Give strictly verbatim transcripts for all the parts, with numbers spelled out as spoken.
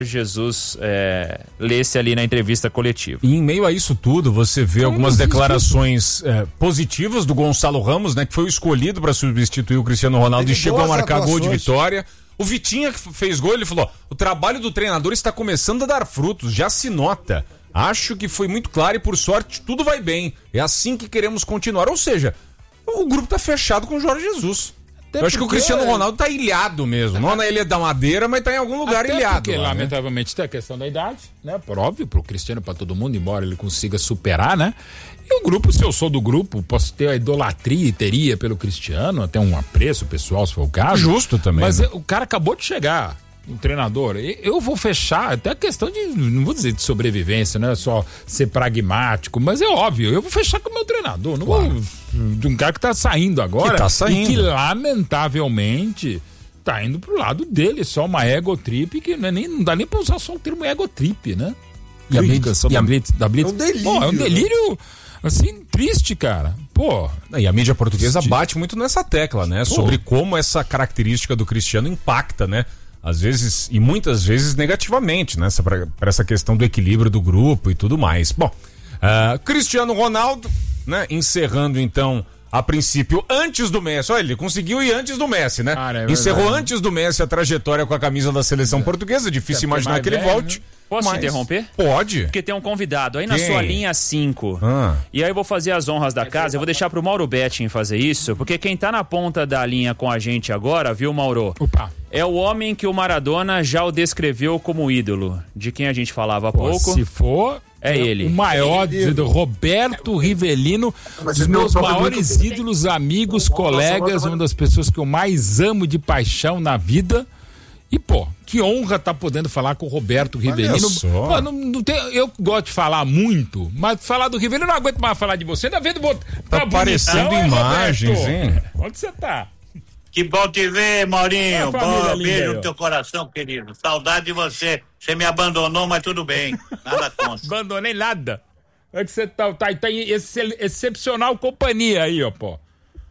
Jesus é, lesse ali na entrevista coletiva. E em meio a isso tudo, você vê algumas declarações é, positivas do Gonçalo Ramos, né, que foi o escolhido para substituir o Cristiano Ronaldo e chegou a marcar gol de vitória. O Vitinha, que fez gol, ele falou: o trabalho do treinador está começando a dar frutos, já se nota. Acho que foi muito claro e, por sorte, tudo vai bem. É assim que queremos continuar. Ou seja, o grupo tá fechado com o Jorge Jesus. Até Eu acho que o Cristiano Ronaldo tá ilhado mesmo. Não na Ilha da Madeira, mas tá em algum lugar Até ilhado. Porque, lá, lamentavelmente, né? Tem a questão da idade, né? Por óbvio, pro Cristiano, pra todo mundo, embora ele consiga superar, né? E o grupo, se eu sou do grupo, posso ter a idolatria e teria pelo Cristiano, até um apreço pessoal, se for o caso. Justo também. Mas né? o cara acabou de chegar. Um treinador, eu vou fechar, até a questão de, não vou dizer de sobrevivência, não é só ser pragmático, mas é óbvio, eu vou fechar com o meu treinador, não claro. vou de um cara que tá saindo agora, que tá saindo. e que lamentavelmente tá indo pro lado dele, só uma ego trip, que não, é nem, não dá nem pra usar só o termo ego trip, né? E a mídia da Blitz, da Blitz. É um delírio. Pô, é um delírio, assim, triste, cara. Pô. E a mídia portuguesa bate muito nessa tecla, né? Pô. Sobre como essa característica do Cristiano impacta, né? Às vezes, e muitas vezes negativamente, né? Para essa questão do equilíbrio do grupo e tudo mais. Bom, uh, Cristiano Ronaldo, né? Encerrando então, a princípio, antes do Messi. Olha, ele conseguiu ir antes do Messi, né? Cara, é Encerrou antes do Messi a trajetória com a camisa da seleção é. portuguesa. Difícil é imaginar que ele velho, volte. Né? Posso mas... te interromper? Pode. Porque tem um convidado aí na Quem? sua linha cinco. Ah. E aí eu vou fazer as honras da casa. Eu vou deixar pro Mauro Betting fazer isso, porque quem tá na ponta da linha com a gente agora, viu, Mauro? Opa. É o homem que o Maradona já o descreveu como ídolo, de quem a gente falava há Pô, pouco. Se for, é ele. O maior, do Roberto Rivelino, dos meus maiores ídolos, amigos, colegas, uma das pessoas que eu mais amo de paixão na vida. E, pô, que honra tá podendo falar com o Roberto Rivelino. Pô, não, não tem, eu gosto de falar muito, mas falar do Rivelino, eu não aguento mais falar de você. Ainda vendo tá, tá aparecendo imagens, hein? Onde você tá? Que bom te ver, Maurinho. Bom, beijo aí, no teu coração, querido. Saudade de você. Você me abandonou, mas tudo bem. Nada contra. Abandonei nada. Onde você tá? Tá, tá em excel, excepcional companhia aí, ó, pô.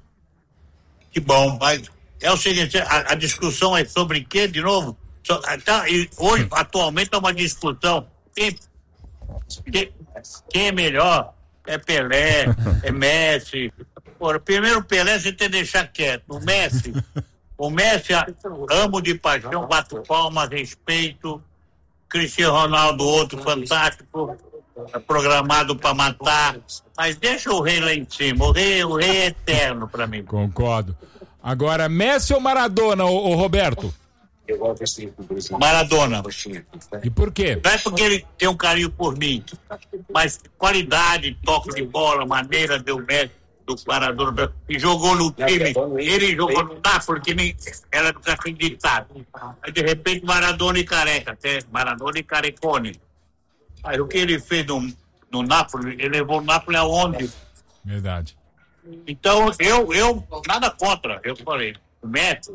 Que bom, mas é o seguinte, a, a discussão é sobre quê, de novo? So, tá, e hoje, atualmente, é uma discussão. Quem, quem, quem é melhor? É Pelé, é Messi. Porra, primeiro o Pelé você tem que deixar quieto. O Messi, o Messi amo de paixão, quatro palmas, respeito. Cristiano Ronaldo, outro fantástico, programado para matar. Mas deixa o rei lá em cima. O rei, o rei é eterno para mim. Concordo. Agora, Messi ou Maradona, ô, ô Roberto? Maradona. E por quê? Não é porque ele tem um carinho por mim, mas qualidade, toque de bola, maneira do Messi, do Maradona, e jogou no time, ele jogou no Napoli, que nem era desacreditado. Aí de repente Maradona e Careca, até Maradona e Carecone. Aí o que ele fez no, no Napoli, ele levou o Napoli aonde? Verdade. Então eu, eu, nada contra, eu falei, o Messi,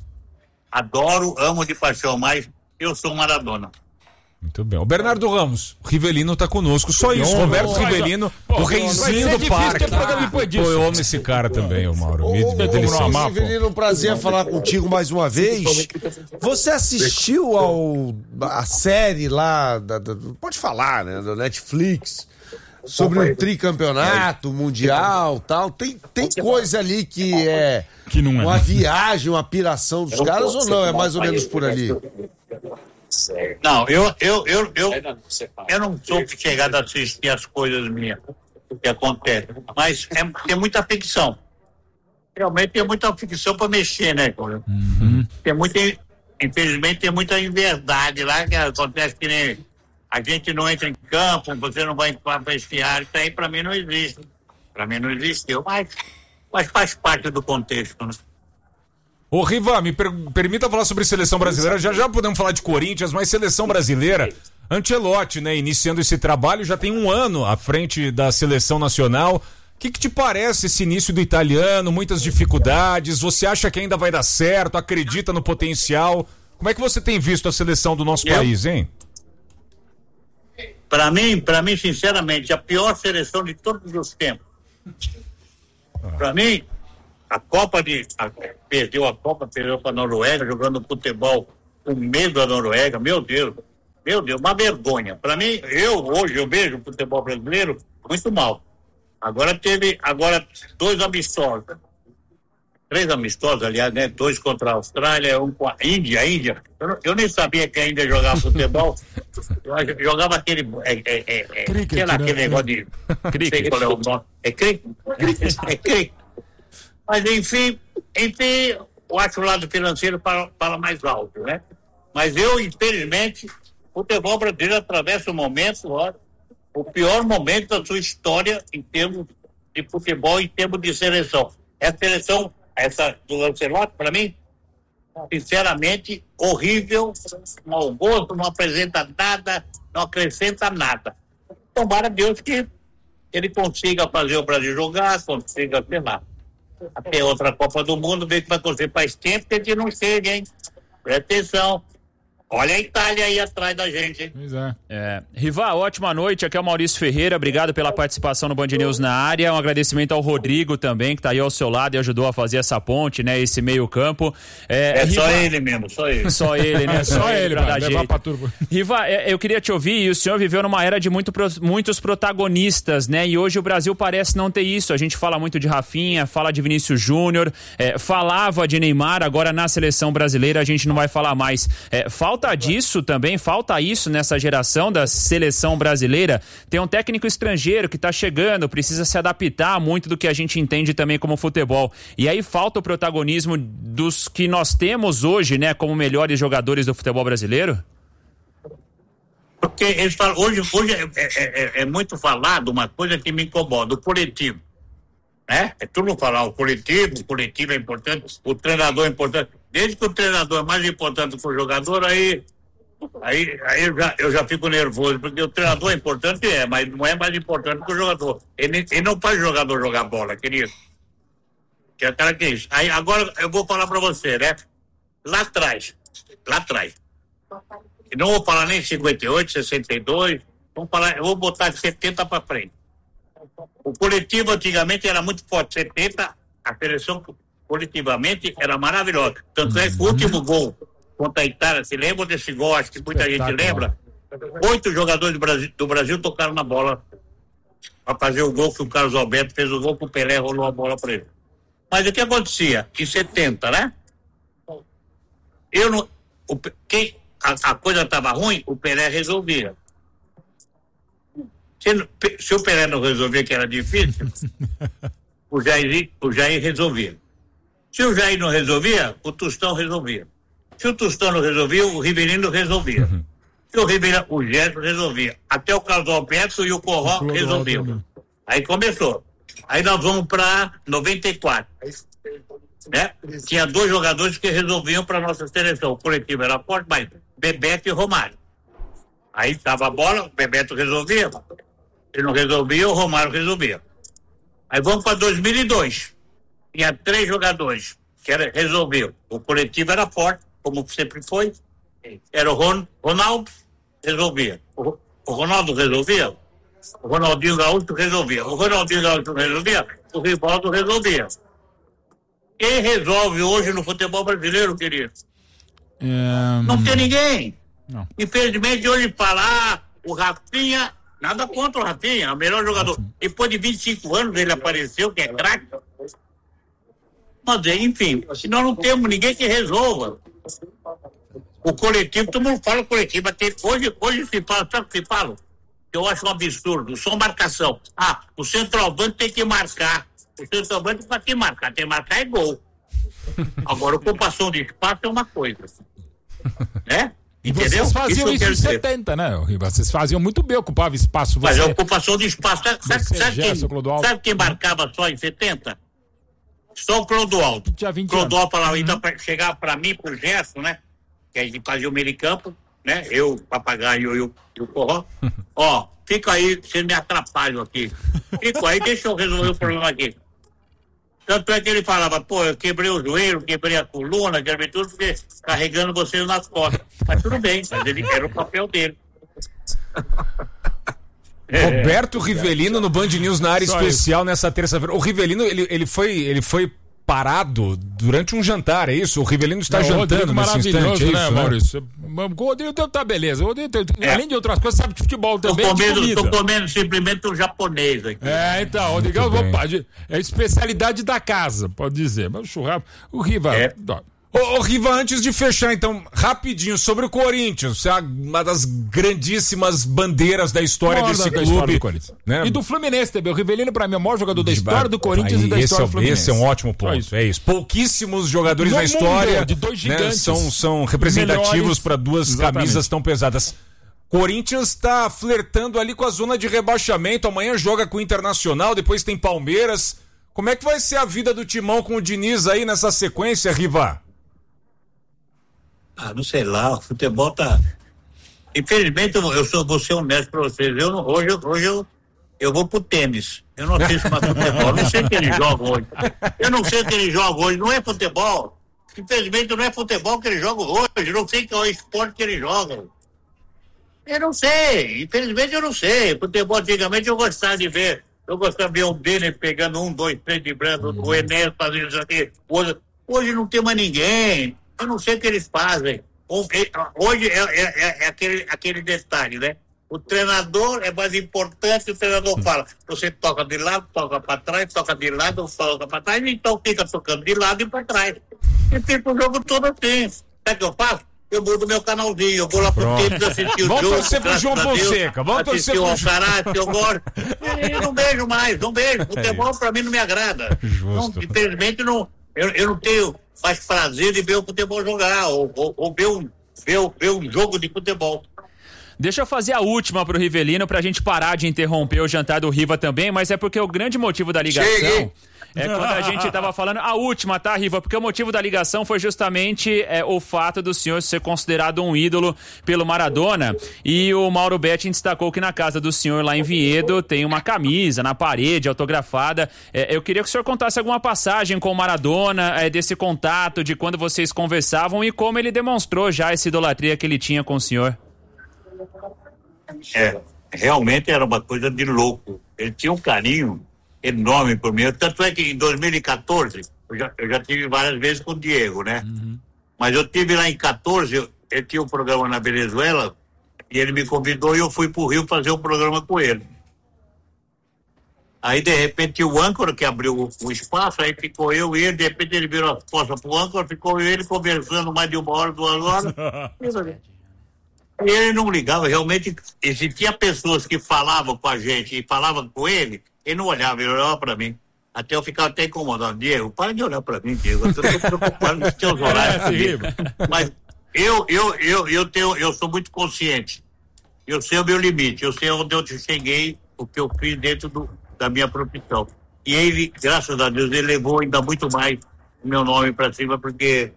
adoro, amo de paixão, mas eu sou Maradona. Muito bem. O Bernardo Ramos, o Rivelino tá conosco. Só isso, Não, Roberto não, Rivelino, pô, o reizinho do parque. Pô, eu amo esse cara também, o Mauro. Me, me dê licença. Rivelino, um prazer falar contigo mais uma vez. Você assistiu ao a série lá, da, da, pode falar, né, da Netflix, sobre o tricampeonato mundial, tal. Tem, tem coisa ali que é, que não é uma viagem, uma piração dos caras, ou não? É mais ou menos por ali? Não, eu, eu, eu, eu, eu não sou chegado a assistir as coisas minhas que acontecem, mas é, tem muita ficção. Realmente tem muita ficção para mexer, né, cara? Uhum. Tem muita, infelizmente, tem muita inverdade lá que acontece que nem a gente não entra em campo, você não vai para vestiário, isso aí para mim não existe. Para mim não existiu, mas, mas faz parte do contexto, né? Ô Riva, me per- permita falar sobre seleção brasileira, já já podemos falar de Corinthians, mas seleção brasileira, Ancelotti, né, iniciando esse trabalho, já tem um ano à frente da seleção nacional. O que, que te parece esse início do italiano, muitas dificuldades, você acha que ainda vai dar certo, acredita no potencial? Como é que você tem visto a seleção do nosso Eu? país, hein? Para mim, para mim, sinceramente, a pior seleção de todos os tempos. Para mim, a Copa de... A, perdeu a Copa, perdeu para a Noruega, jogando futebol com medo da Noruega, meu Deus. Meu Deus, uma vergonha. Para mim, eu hoje eu vejo o futebol brasileiro muito mal. Agora teve, agora dois amistosos. Três amistosos, aliás, né? Dois contra a Austrália, um com a Índia. A Índia. Eu, não, eu nem sabia que a Índia jogava futebol. Eu jogava aquele. É, é, é, é, cricket, aquele, aquele né? negócio de. Não sei qual é o nome. É cricket? É cricket. Mas, enfim, enfim, eu acho o lado financeiro para, para mais alto, né? Mas eu, infelizmente, o futebol brasileiro atravessa um momento, ó, o pior momento da sua história em termos de futebol, em termos de seleção. Essa seleção, essa do Ancelotti, para mim, sinceramente, horrível, mau gosto, não apresenta nada, não acrescenta nada. Tomara Deus que ele consiga fazer o Brasil jogar, consiga, sei lá, até outra Copa do Mundo, ver que vai acontecer faz tempo que a gente não chega, hein? Presta atenção. Olha a Itália aí atrás da gente, hein? Pois é. É. Riva, ótima noite, aqui é o Maurício Ferreira, obrigado pela participação no Band News na área, um agradecimento ao Rodrigo também, que tá aí ao seu lado e ajudou a fazer essa ponte, né, esse meio campo. É, é Riva... só ele mesmo, só ele. Só ele, né? Só ele, pra mano, dar levar jeito. pra turma. Riva, eu queria te ouvir, e o senhor viveu numa era de muito, muitos protagonistas, né? E hoje o Brasil parece não ter isso. A gente fala muito de Rafinha, fala de Vinícius Júnior, é, falava de Neymar, agora na seleção brasileira a gente não vai falar mais. É, falta disso também, falta isso nessa geração da seleção brasileira. Tem um técnico estrangeiro que tá chegando, precisa se adaptar muito do que a gente entende também como futebol. E aí falta o protagonismo dos que nós temos hoje, né? Como melhores jogadores do futebol brasileiro? Porque eles falam, hoje, hoje é, é, é, é muito falado uma coisa que me incomoda, o coletivo. Né? É tudo falar, o coletivo, o coletivo é importante, o treinador é importante. Desde que o treinador é mais importante que o jogador, aí, aí, aí eu, já, eu já fico nervoso, porque o treinador é importante, é, mas não é mais importante que o jogador. Ele, ele não faz o jogador jogar bola, querido. Que é cara que é isso. Aí agora eu vou falar pra você, né? Lá atrás, lá atrás. Não vou falar nem cinquenta e oito, sessenta e dois, vamos falar, eu vou botar de setenta para frente. O coletivo antigamente era muito forte, setenta, a seleção coletivamente era maravilhosa. Tanto é que o último gol contra a Itália, se lembra desse gol, acho que muita gente lembra, oito jogadores do Brasil, do Brasil tocaram na bola para fazer o gol que o Carlos Alberto fez o gol que o Pelé rolou a bola para ele. Mas o que acontecia? Em setenta, né? Eu não... O, quem... A, a coisa estava ruim, o Pelé resolvia. Se, se o Pelé não resolvia, que era difícil, o Jair, o Jair resolvia. Se o Jair não resolvia, o Tostão resolvia. Se o Tostão não resolvia, o Rivelino resolvia. Se o Rivelino, o Gerson resolvia. Até o Carlos Alberto e o Corró resolviam. Aí começou. Aí nós vamos para noventa e quatro. Né? Tinha dois jogadores que resolviam para nossa seleção. O coletivo era forte, mas Bebeto e Romário. Aí estava a bola, o Bebeto resolvia. Ele não resolvia, o Romário resolvia. Aí vamos para dois mil e dois. Tinha três jogadores que era, resolviam. O coletivo era forte, como sempre foi. Era o Ron, Ronaldo, resolvia. O, o Ronaldo resolvia. O Ronaldinho Gaúcho resolvia. O Ronaldinho Gaúcho resolvia. O Rivaldo resolvia. Quem resolve hoje no futebol brasileiro, querido? É... Não tem ninguém. Não. Infelizmente, hoje falar o Rafinha, nada contra o Rafinha, o melhor jogador. Depois de vinte e cinco anos ele apareceu, que é craque. Mas, enfim, se nós não temos ninguém que resolva. O coletivo, todo mundo fala coletivo. Hoje, hoje se fala, sabe o que se fala? Eu acho um absurdo, só marcação. Ah, o centroavante tem que marcar. O centroavante para que marcar? Tem que marcar é gol. Agora, ocupação de espaço é uma coisa. Né? E Entendeu? vocês faziam isso, isso em setenta, né, Riva? Vocês faziam muito bem, ocupavam espaço. Você, Mas a ocupação de espaço, sabe, você, sabe, Gerson, quem, Clodoaldo. sabe quem marcava só em setenta? Só o Clodoaldo. Tinha vinte Clodoaldo falava, uhum. então, para chegar para mim, pro Gerson, né? Que a gente fazia o meio de campo, né? Eu, o Papagaio e o, e o Corró. Ó, fica aí, vocês me atrapalham aqui. Fica aí, deixa eu resolver o problema aqui. Tanto é que ele falava, pô, eu quebrei o joelho, quebrei a coluna, quebrei tudo, porque carregando vocês nas costas. Mas tudo bem, mas ele era o papel dele. Roberto Rivelino no Band News na área Só especial isso. Nessa terça-feira. O Rivelino, ele, ele, foi, ele foi parado durante um jantar, é isso? O Rivelino está Não, jantando nesse instante, é isso, né, né? Maurício? O Rodrigo tá beleza. O Rodrigo, é. além de outras coisas, sabe de futebol também. Tô comendo, de tô comendo simplesmente um japonês aqui. É, então, o Rodrigo é a especialidade da casa, pode dizer. Mas o churrasco, o Riva. É. Ô, ô, Riva, antes de fechar, então, rapidinho, sobre o Corinthians, uma das grandíssimas bandeiras da história Maior desse da clube. História do Corinthians. Né? E do Fluminense também. O Rivelino, pra mim, é o maior jogador da história do Corinthians aí, e da esse história é, do Fluminense. Esse é um ótimo ponto, isso. é isso. Pouquíssimos jogadores No na história mundo, de dois né, gigantes, são, são representativos para duas Exatamente. camisas tão pesadas. Corinthians está flertando ali com a zona de rebaixamento, amanhã joga com o Internacional, depois tem Palmeiras. Como é que vai ser a vida do Timão com o Diniz aí nessa sequência, Riva? Ah, não sei lá, o futebol tá... Infelizmente, eu, eu sou, vou ser honesto pra vocês, eu não, hoje, hoje eu, eu vou pro tênis, eu não assisto mais futebol, não sei o que eles jogam hoje, eu não sei o que eles jogam hoje, não é futebol, infelizmente não é futebol que eles jogam hoje, não sei qual é o esporte que eles jogam, eu não sei, infelizmente eu não sei, futebol antigamente eu gostava de ver, eu gostava de ver o Denner pegando um, dois, três de branco, hum. o Enéas fazendo isso aqui, hoje, hoje não tem mais ninguém. Eu não sei o que eles fazem. Hoje é, é, é aquele, aquele detalhe, né? O treinador é mais importante, o treinador fala, você toca de lado, toca para trás, toca de lado, toca para trás, então fica tocando de lado e para trás. E fica o jogo todo assim. Sabe o que eu faço? Eu mudo meu canalzinho, eu vou lá pro tênis assistir o Vamos jogo. torcer pro João Fonseca, vamos torcer pro João Alcaraz, que eu gosto. E não vejo mais, não vejo. Futebol é pra mim não me agrada. Não, infelizmente não, eu, eu não tenho mais prazer de ver o futebol jogar, ou, ou, ou ver, um, ver, ver um jogo de futebol. Deixa eu fazer a última pro Rivelino pra gente parar de interromper o jantar do Riva também, mas é porque o grande motivo da ligação Cheguei. é quando a gente tava falando, a última, tá, Riva? Porque o motivo da ligação foi justamente é, o fato do senhor ser considerado um ídolo pelo Maradona, e o Mauro Betting destacou que na casa do senhor lá em Vinhedo tem uma camisa na parede autografada. É, eu queria que o senhor contasse alguma passagem com o Maradona, é, desse contato, de quando vocês conversavam e como ele demonstrou já essa idolatria que ele tinha com o senhor. É, realmente era uma coisa de louco. Ele tinha um carinho enorme por mim. Tanto é que em dois mil e quatorze, eu já, eu já tive várias vezes com o Diego, né? Uhum. Mas eu tive lá em quatorze, eu, ele tinha um programa na Venezuela e ele me convidou e eu fui pro Rio fazer um programa com ele. Aí, de repente, o âncora que abriu o, o espaço, aí ficou eu e ele, de repente ele virou as costas pro âncora, ficou eu e ele conversando mais de uma hora, duas horas. E ele não ligava, realmente, existia pessoas que falavam com a gente e falavam com ele, ele não olhava, ele olhava pra mim. Até eu ficava até incomodado. Diego, para de olhar pra mim, Diego, eu tô preocupado com os teus horários. Mas eu, eu, eu, eu, tenho, eu sou muito consciente. Eu sei o meu limite, eu sei onde eu cheguei, o que eu fiz dentro do, da minha profissão. E ele, graças a Deus, ele levou ainda muito mais o meu nome pra cima, porque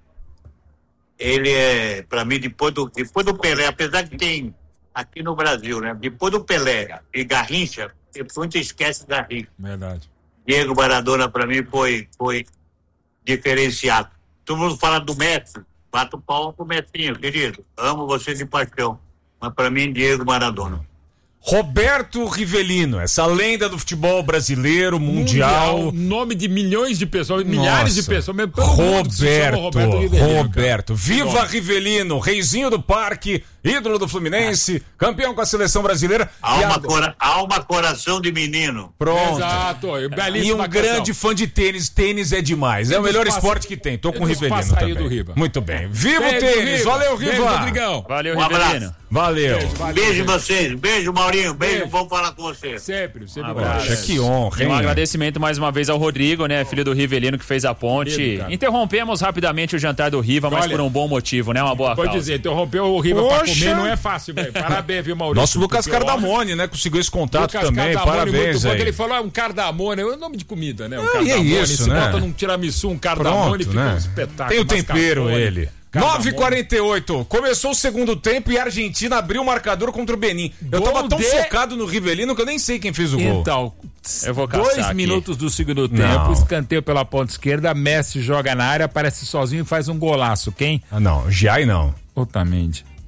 ele é, pra mim, depois do, depois do Pelé, apesar que tem aqui no Brasil, né? Depois do Pelé e Garrincha, muito esquece Garrincha. Verdade. Diego Maradona, pra mim, foi, foi diferenciado. Todo mundo fala do Messi, bato palma pro Messinho, querido. Amo você de paixão. Mas pra mim, Diego Maradona. Roberto Rivelino, essa lenda do futebol brasileiro, mundial. mundial nome de milhões de pessoas, milhares Nossa. de pessoas. Mesmo, Roberto, Roberto, Rivelino, Roberto. Viva Nossa. Reizinho, reizinho do parque, ídolo do Fluminense, campeão com a seleção brasileira. Alma, a... cora... Alma, coração de menino. Pronto. Exato. E um grande fã de tênis. Tênis é demais. É o melhor passa... esporte que tem. Tô com o Rivelino também. Do Riva. Muito bem. Viva o tênis. Valeu, Riva. Beijo, Rodrigão. Valeu, um Rivelino. Abraço. Valeu. Beijo, valeu, beijo vocês. Beijo, Maurinho. Beijo, Beijo. vamos falar com você. Sempre, sempre. Poxa, que honra, hein? Um agradecimento mais uma vez ao Rodrigo, né? Filho do Rivelino que fez a ponte. Pedro, Interrompemos rapidamente o jantar do Riva, mas Olha, por um bom motivo, né? Uma boa Pode causa. dizer, interrompeu o Riva Poxa. pra comer não é fácil, velho. Parabéns, viu, Maurício? Nosso Lucas Porque, Cardamone, né? Conseguiu esse contato Lucas também. Cardamone, Parabéns muito aí. bom. Ele falou, é um cardamone, é o nome de comida, né? Um Ah, cardamone. e é isso, Se né? bota num tiramisu, um cardamone, Pronto, fica né? um espetáculo. Tem o tempero, mascarpone, ele. cardamone. nove e quarenta e oito. Começou o segundo tempo e a Argentina abriu o marcador contra o Benin. Eu Gol tava tão de- focado no Rivelino que eu nem sei quem fez o gol. Então, Eu vou caçar dois aqui. minutos do segundo tempo, Não. escanteio pela ponta esquerda, Messi joga na área, aparece sozinho e faz um golaço. Quem? Ah, não. Giai não. Otamendi.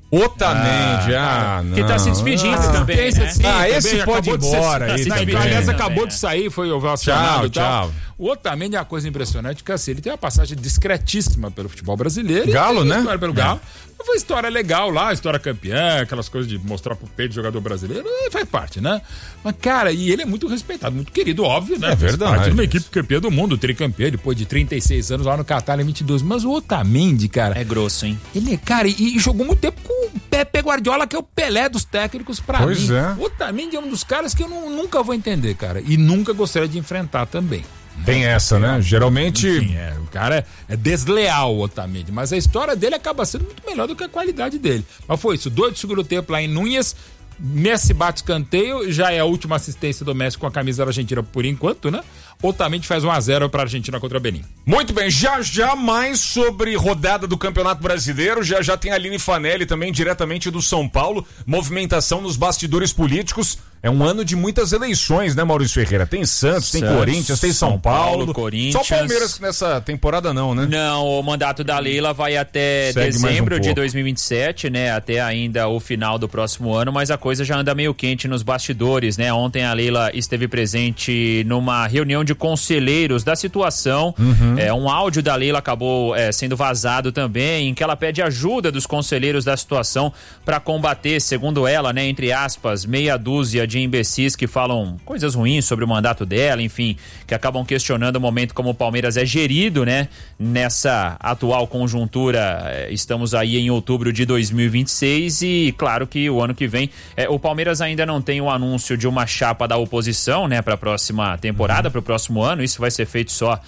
Otamendi, ah, ah, não. Que tá se despedindo ah, também, né? Assim, ah, esse também pode ir embora. Tá aí também, aliás, acabou de sair, foi ovacionado e tal. Tchau. O Otamendi é uma coisa impressionante, que assim, ele tem uma passagem discretíssima pelo futebol brasileiro. Galo, né? História pelo Galo. É. Foi história legal lá, história campeã, aquelas coisas de mostrar pro peito do jogador brasileiro, faz parte, né? Mas, cara, e ele é muito respeitado, muito querido, óbvio, né? É verdade. Parte de uma equipe campeã do mundo, tricampeã, depois de trinta e seis anos lá no Catar em vinte e dois. Mas o Otamendi, cara... É grosso, hein? Ele, cara, e, e jogou muito tempo com o Pepe Guardiola, que é o Pelé dos técnicos pra pois mim. Pois é. O Otamendi é um dos caras que eu não, nunca vou entender, cara. E nunca gostaria de enfrentar também. Tem essa, né? Geralmente... Enfim, é, o cara é, é desleal, o Otamendi, mas a história dele acaba sendo muito melhor do que a qualidade dele. Mas foi isso, dois do segundo tempo lá em Núñez, Messi bate escanteio, já é a última assistência do Messi com a camisa da Argentina por enquanto, né? Otamendi faz um a zero para a Argentina contra a Benin. Muito bem, já já mais sobre rodada do Campeonato Brasileiro, já já tem a Aline Fanelli também diretamente do São Paulo, movimentação nos bastidores políticos. É um ano de muitas eleições, né, Maurício Ferreira? Tem Santos, Santos tem Corinthians, tem São, São Paulo, Paulo, Corinthians. Só Palmeiras nessa temporada não, né? Não, o mandato da Leila vai até Segue dezembro um de dois mil e vinte e sete, né? Até ainda o final do próximo ano, mas a coisa já anda meio quente nos bastidores, né? Ontem a Leila esteve presente numa reunião de conselheiros da situação. Uhum. É, um áudio da Leila acabou é, sendo vazado também, em que ela pede ajuda dos conselheiros da situação para combater, segundo ela, né, entre aspas, meia dúzia de imbecis que falam coisas ruins sobre o mandato dela, enfim, que acabam questionando o momento como o Palmeiras é gerido, né? Nessa atual conjuntura, estamos aí em outubro de dois mil e vinte e seis e claro que o ano que vem, é, o Palmeiras ainda não tem o anúncio de uma chapa da oposição, né, para a próxima temporada, para o próximo ano, isso vai ser feito só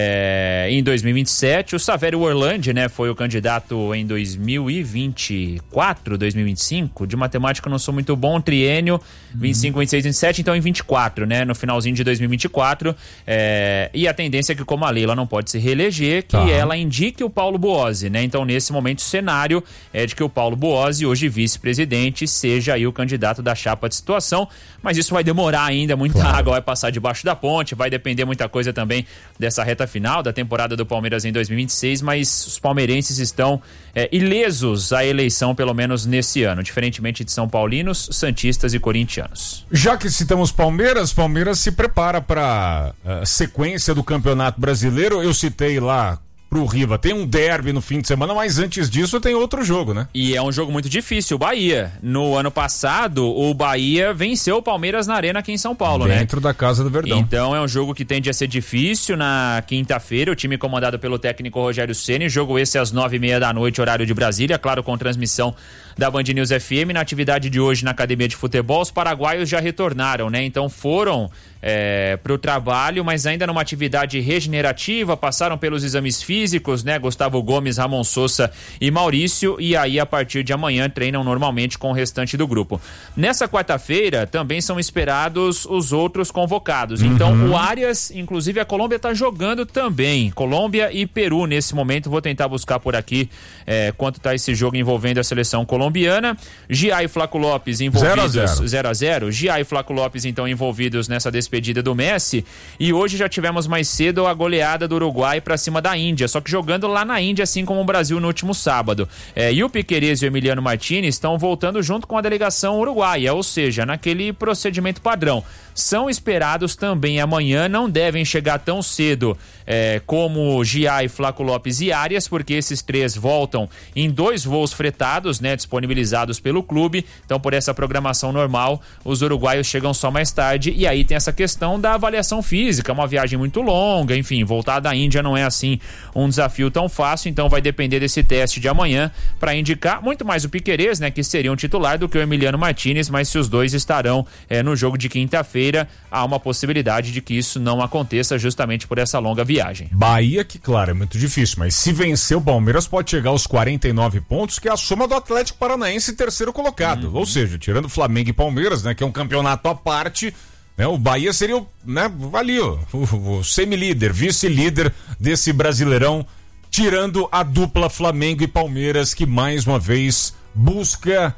é, em dois mil e vinte e sete. O Savério Orlandi, né, foi o candidato em dois mil e vinte e quatro, dois mil e vinte e cinco, de matemática eu não sou muito bom, triênio, vinte e cinco, vinte e seis, vinte e sete, então em vinte e quatro, né? No finalzinho de dois mil e vinte e quatro. É, e a tendência é que, como a Leila não pode se reeleger, que tá. ela indique o Paulo Boozzi, né? Então, nesse momento, o cenário é de que o Paulo Boozzi, hoje vice-presidente, seja aí o candidato da chapa de situação. Mas isso vai demorar ainda, muita claro. água vai passar debaixo da ponte, vai depender muita coisa também dessa reta final da temporada do Palmeiras em dois mil e vinte e seis, mas os palmeirenses estão é, ilesos à eleição, pelo menos nesse ano, diferentemente de São Paulinos, santistas e corintianos. Já que citamos Palmeiras, Palmeiras se prepara para a sequência do Campeonato Brasileiro. Eu citei lá pro Riva, tem um derby no fim de semana, mas antes disso tem outro jogo, né? E é um jogo muito difícil, o Bahia. No ano passado, o Bahia venceu o Palmeiras na Arena aqui em São Paulo, Dentro né? Dentro da Casa do Verdão. Então é um jogo que tende a ser difícil na quinta-feira, o time comandado pelo técnico Rogério Ceni, jogo esse às nove e meia da noite, horário de Brasília, claro, com transmissão da Band News F M. Na atividade de hoje na Academia de Futebol, os paraguaios já retornaram, né? Então foram é, pro trabalho, mas ainda numa atividade regenerativa, passaram pelos exames físicos, né? Gustavo Gomes, Ramon Sousa e Maurício, e aí a partir de amanhã treinam normalmente com o restante do grupo. Nessa quarta-feira também são esperados os outros convocados. Uhum. Então o Arias, inclusive a Colômbia tá jogando também. Colômbia e Peru nesse momento, vou tentar buscar por aqui é, quanto tá esse jogo envolvendo a seleção colombiana. Gia e Flaco Lopes envolvidos zero a zero. Gia e Flaco Lopes então envolvidos nessa despedida do Messi, e hoje já tivemos mais cedo a goleada do Uruguai pra cima da Índia, só que jogando lá na Índia, assim como o Brasil no último sábado. É, e o Piquerez e o Emiliano Martinez estão voltando junto com a delegação uruguaia, ou seja, naquele procedimento padrão. São esperados também amanhã, não devem chegar tão cedo é, como Gia e Flaco Lopes e Arias, porque esses três voltam em dois voos fretados, né, disponibilizados pelo clube. Então, por essa programação normal, os uruguaios chegam só mais tarde, e aí tem essa questão da avaliação física, uma viagem muito longa, enfim, voltar da Índia não é assim um desafio tão fácil, então vai depender desse teste de amanhã para indicar muito mais o Piquerez, né, que seria um titular, do que o Emiliano Martinez, mas se os dois estarão é, no jogo de quinta-feira, há uma possibilidade de que isso não aconteça justamente por essa longa viagem. Bahia, que claro, é muito difícil, mas se vencer o Palmeiras pode chegar aos quarenta e nove pontos, que é a soma do Atlético Paranaense, terceiro colocado. Uhum. Ou seja, tirando Flamengo e Palmeiras, né, que é um campeonato à parte, né, o Bahia seria o, né, ali, ó, o, o semi-líder, vice-líder desse Brasileirão, tirando a dupla Flamengo e Palmeiras, que mais uma vez busca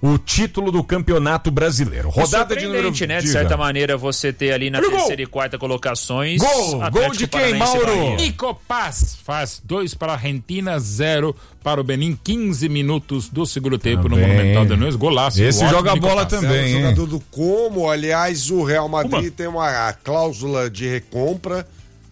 o título do Campeonato Brasileiro. Rodada de número... né? De Diga. certa maneira, você ter ali na Olha o terceira gol. e quarta colocações... Gol! Atlético Gol de quem, Paranaense e Mauro? Bahia. Nico Paz faz dois para a Argentina, zero para o Benin, quinze minutos do segundo tempo Também. no Monumental de Nunes. Golaço. Esse ótimo joga Nico bola Paz. também. É um hein? jogador do Como, aliás, o Real Madrid Uma. tem uma a cláusula de recompra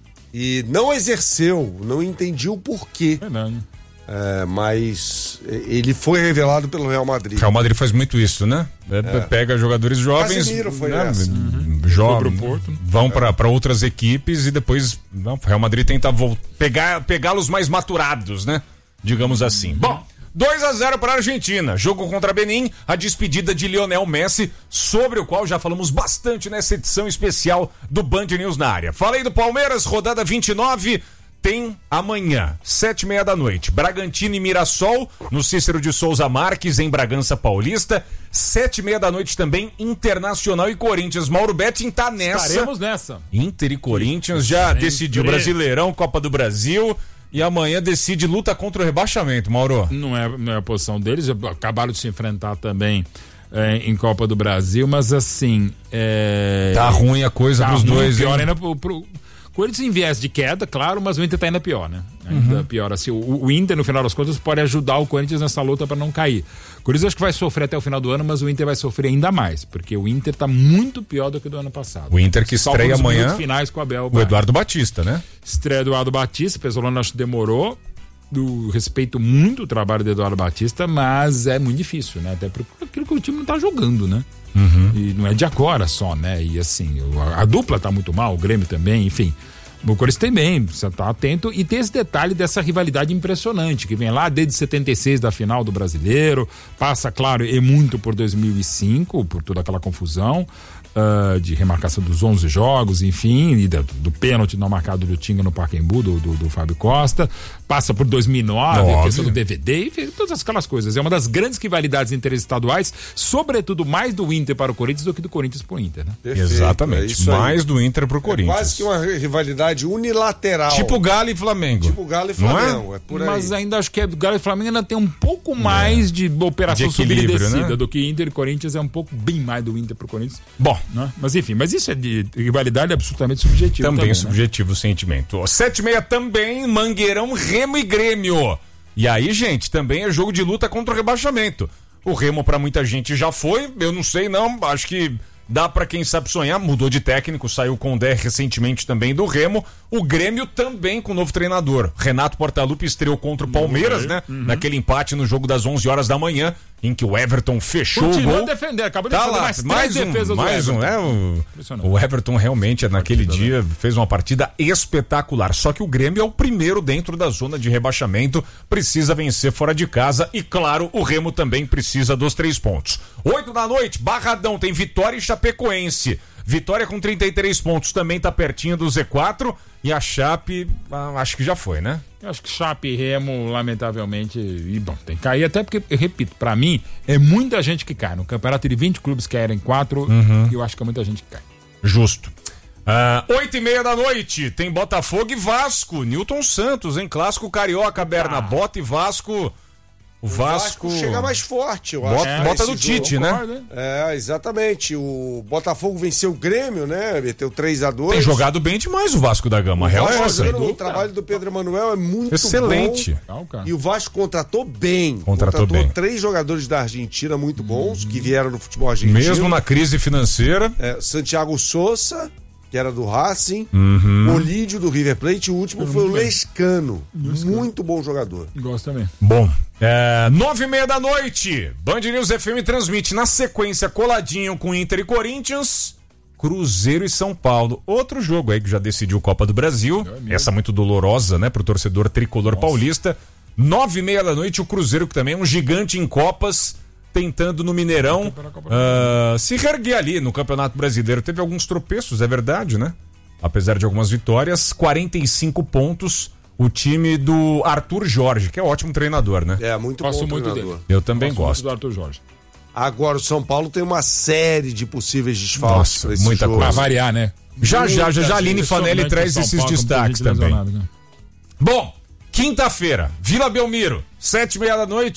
e não exerceu, não entendi o porquê. Verdade. É, mas ele foi revelado pelo Real Madrid. Real Madrid faz muito isso, né? É, Pega jogadores jovens, Casemiro foi né? essa. jovens, Foi pro Porto. vão pra para outras equipes e depois não, o Real Madrid tenta vol- pegar pegá-los mais maturados, né? Digamos assim. Bom, dois a zero para a Argentina. Jogo contra Benin, a despedida de Lionel Messi, sobre o qual já falamos bastante nessa edição especial do Band News na área. Falei do Palmeiras, rodada vinte e nove. Tem amanhã, sete e meia da noite, Bragantino e Mirassol, no Cícero de Souza Marques, em Bragança Paulista. Sete e meia da noite também, Internacional e Corinthians. Mauro Betting tá nessa. Estaremos nessa. Inter e Corinthians já Sempre. decidiu Brasileirão, Copa do Brasil. E amanhã decide luta contra o rebaixamento, Mauro. Não é, não é a posição deles, já acabaram de se enfrentar também é, em Copa do Brasil, mas assim... É... Tá ruim a coisa Tá pros ruim, dois, pior hein? ainda pro, pro... Corinthians em viés de queda, claro, mas o Inter tá ainda pior, né? Ainda Uhum. pior. Assim, o, o Inter, no final das contas, pode ajudar o Corinthians nessa luta para não cair. O Corinthians acho que vai sofrer até o final do ano, mas o Inter vai sofrer ainda mais, porque o Inter tá muito pior do que do ano passado. O Inter que Só estreia nos amanhã, minutos finais com o Abel. o Braga. Eduardo Batista, né? Estreia do Eduardo Batista, o Pesolano acho que demorou. Eu respeito muito o trabalho do Eduardo Batista, mas é muito difícil, né? Até porque aquilo que o time não tá jogando, né? Uhum. E não é de agora só, né? E assim, a, a dupla tá muito mal, o Grêmio também, enfim. O Corinthians tem bem, você tá atento. E tem esse detalhe dessa rivalidade impressionante, que vem lá desde setenta e seis da final do Brasileiro, passa, claro, e muito por dois mil e cinco, por toda aquela confusão. Uh, de remarcação dos onze jogos, enfim, e do, do pênalti não marcado do Tinga no Pacaembu, do, do, do Fábio Costa, passa por dois mil e nove, a Óbvio. questão do D V D, enfim, todas aquelas coisas. É uma das grandes rivalidades interestaduais, sobretudo mais do Inter para o Corinthians do que do Corinthians para o Inter, né? Perfeito, é Exatamente. isso aí. Mais do Inter pro Corinthians. Quase que uma rivalidade unilateral. Tipo Galo e Flamengo. Tipo Galo e Não é? Flamengo, é, por aí. Mas ainda acho que o Galo e Flamengo ainda tem um pouco mais de operação De equilíbrio, subida e descida né? do que Inter e Corinthians, é um pouco bem mais do Inter para o Corinthians. Bom, Né? Mas enfim, mas isso é de rivalidade absolutamente subjetiva. também, Também, né? subjetivo o sentimento. Ó, Sete e meia também, Mangueirão, Remo e Grêmio. E aí, gente, também é jogo de luta contra o rebaixamento. O Remo pra muita gente já foi, eu não sei não, acho que dá pra quem sabe sonhar, mudou de técnico, saiu com o Condé recentemente também do Remo. O Grêmio também com o novo treinador. Renato Portaluppi estreou contra o Palmeiras, né? Uhum. Naquele empate no jogo das onze horas da manhã, em que o Everton fechou Continua o gol. a defender, acabou de Tá fazer lá, mais, mais três um, defesas do mais um, Everton. é o, Impressionante. o Everton realmente naquele dia fez uma partida espetacular, só que o Grêmio é o primeiro dentro da zona de rebaixamento, precisa vencer fora de casa e claro, o Remo também precisa dos três pontos. Oito da noite, Barradão tem Vitória e Chapecoense. Vitória com trinta e três pontos também tá pertinho do Z quatro e a Chape, ah, acho que já foi, né? Eu acho que Chape e Remo, lamentavelmente, e bom, tem que cair, até porque, eu repito, pra mim, é muita gente que cai. No campeonato de vinte clubes que caírem quatro, Uhum. eu acho que é muita gente que cai. Justo. Ah, oito e meia da noite, tem Botafogo e Vasco, Newton Santos, em clássico carioca, Berna, Bota e Vasco. O O Vasco, Vasco chega mais forte, eu Bota- acho. bota esse do jogo. Tite, né? Concordo, hein? É, exatamente. O Botafogo venceu o Grêmio, né? Meteu três a dois. tem jogado bem demais o Vasco da Gama, real Vasco é essa. jogando, o trabalho do Pedro Emanuel é muito Excelente. bom. Legal, cara. E o Vasco contratou bem. Contratou bem. três jogadores da Argentina muito bons, que vieram do futebol argentino. Mesmo na crise financeira, É, Santiago Sousa, que era do Racing, Uhum. o Olídio do River Plate, e o último foi o Lescano. Muito bom jogador. Gosto também. bom, é, nove e meia da noite, Band News F M transmite na sequência coladinho com Inter e Corinthians, Cruzeiro e São Paulo. Outro jogo aí que já decidiu Copa do Brasil, essa muito dolorosa, né, pro torcedor tricolor paulista. Nove e meia da noite, o Cruzeiro, que também é um gigante em Copas, tentando no Mineirão ah, se reerguer ali no Campeonato Brasileiro. Teve alguns tropeços, é verdade, né? Apesar de algumas vitórias, quarenta e cinco pontos, o time do Arthur Jorge, que é ótimo treinador, né? É, muito Gosto bom muito treinador. dele. Eu também Gosto muito gosto. do Arthur Jorge. Agora, o São Paulo tem uma série de possíveis desfalques Nossa, pra esse muita jogo. coisa. Pra variar, né? Já, já, já, já, Aline Fanelli Impressionante traz o São esses Paulo com destaques muita gente também. lesionada, né? Bom, quinta-feira, Vila Belmiro, sete e meia da noite,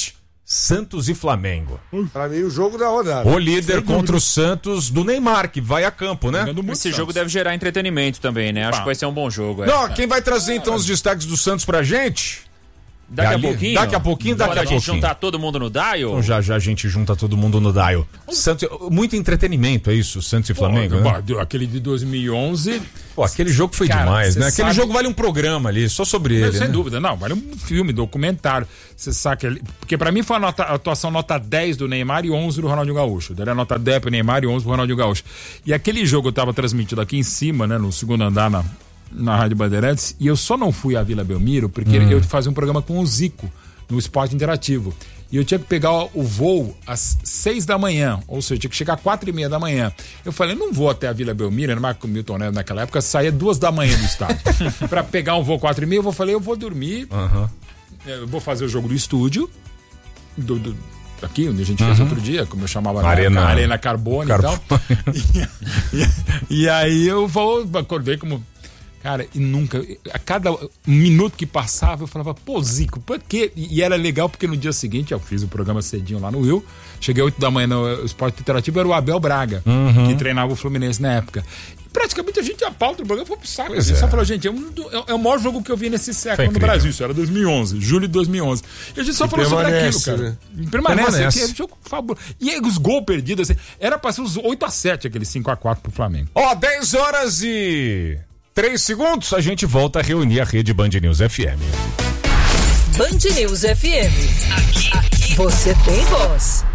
Santos e Flamengo. Pra mim, o jogo da rodada. O líder contra o Santos do Neymar, que vai a campo, né? Esse jogo deve gerar entretenimento também, né? Acho que vai ser um bom jogo. É. Não, quem vai trazer então os destaques do Santos pra gente? Daqui é a pouquinho? Daqui a pouquinho, daqui a, a pouquinho. gente juntar todo mundo no dial? Então já já a gente junta todo mundo no dial. Santos, muito entretenimento, é isso? Santos e Flamengo, Pô, né? Aquele de dois mil e onze... Pô, aquele jogo foi Cara, demais, né? Aquele sabe... jogo vale um programa ali, só sobre ele, Sem né? dúvida, não, vale um filme, documentário. Você sabe que ele... Porque pra mim foi a, nota, a atuação nota dez do Neymar e onze do Ronaldinho Gaúcho. Daí a nota dez pro Neymar e onze pro Ronaldinho Gaúcho. E aquele jogo eu tava transmitido aqui em cima, né? No segundo andar na, na Rádio Bandeirantes. E eu só não fui à Vila Belmiro porque hum. eu fazia um programa com o Zico no Esporte Interativo. E eu tinha que pegar o voo às seis da manhã, ou seja, eu tinha que chegar às quatro e meia da manhã. Eu falei, não vou até a Vila Belmiro, era mais com o Milton Neves naquela época, saía duas da manhã do estádio. Pra pegar um voo quatro e meia, eu vou falei, eu vou dormir, uhum. eu vou fazer o jogo do estúdio, do, do, aqui, onde a gente uhum. fez outro dia, como eu chamava na Arena, época, Arena Carbone e tal. E, e, e aí eu vou, acordei como... Cara, e nunca, a cada minuto que passava eu falava, pô, Zico, por quê? E era legal porque no dia seguinte eu fiz o programa cedinho lá no Rio, cheguei às oito da manhã no Esporte Interativo, era o Abel Braga, uhum. que treinava o Fluminense na época. E praticamente a gente, a pauta do programa foi pro saco. A gente é. só falou, gente, é, um, é o maior jogo que eu vi nesse século no Brasil, isso era dois mil e onze, julho de dois mil e onze. E a gente só e falou sobre aquilo, cara. Né? Permanece, permanece. Aqui, é um jogo fabuloso. E aí, os gols perdidos, assim, era pra ser uns oito a sete, aquele cinco a quatro pro Flamengo. Ó, oh, dez horas e... Três segundos, a gente volta a reunir a rede Band News F M. Band News F M. Aqui, aqui. Você tem voz.